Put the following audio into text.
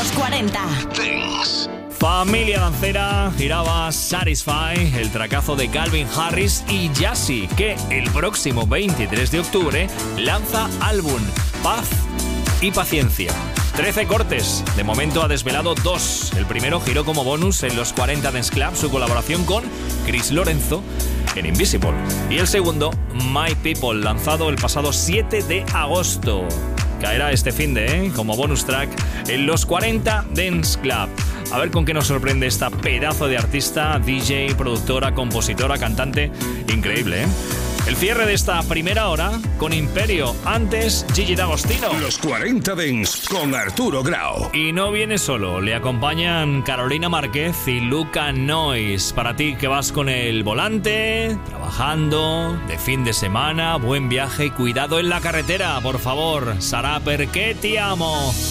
Los 40 Dance. Familia dancera, giraba Satisfy, el tracazo de Calvin Harris y Jassy, que el próximo 23 de octubre lanza álbum Paz y Paciencia. 13 cortes, de momento ha desvelado 2. El primero giró como bonus en los 40 Dance Club su colaboración con Chris Lorenzo en Invisible. Y el segundo, My People, lanzado el pasado 7 de agosto. Caerá este finde, como bonus track en los 40 Dance Club. A ver con qué nos sorprende esta pedazo de artista, DJ, productora, compositora, cantante. Increíble, ¿eh? El cierre de esta primera hora con Imperio. Antes, Gigi D'Agostino. Los 40 Dance con Arturo Grau. Y no viene solo, le acompañan Carolina Márquez y Luca Noyes. Para ti que vas con el volante, trabajando, de fin de semana, buen viaje y cuidado en la carretera, por favor. Sarà perché ti amo.